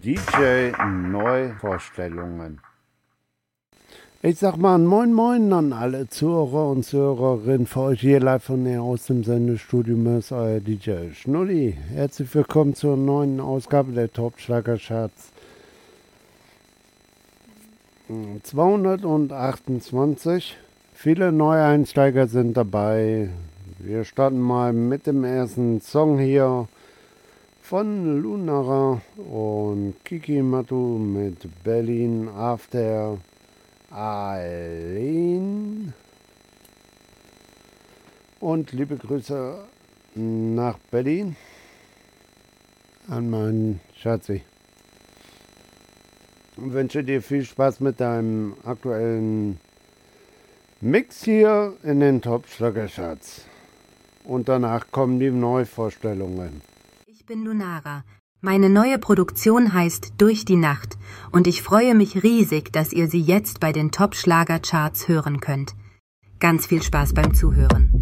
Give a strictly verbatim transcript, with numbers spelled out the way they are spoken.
D J Neuvorstellungen. Ich sag mal moin moin an alle Zuhörer und Zuhörerinnen für euch hier live von näher aus dem Sendestudio Mörs, euer D J Schnulli. Herzlich willkommen zur neuen Ausgabe der Top-Schlager-Charts zweihundertachtundzwanzig. Viele Neueinsteiger sind dabei. Wir starten mal mit dem ersten Song hier von Lunara und Kiki Matu mit Berlin After Aline. Und liebe Grüße nach Berlin an meinen Schatzi. Ich wünsche dir viel Spaß mit deinem aktuellen Mix hier in den Top-Schlager-Charts. Und danach kommen die Neuvorstellungen. Ich bin Lunara. Meine neue Produktion heißt Durch die Nacht und ich freue mich riesig, dass ihr sie jetzt bei den Top-Schlager-Charts hören könnt. Ganz viel Spaß beim Zuhören.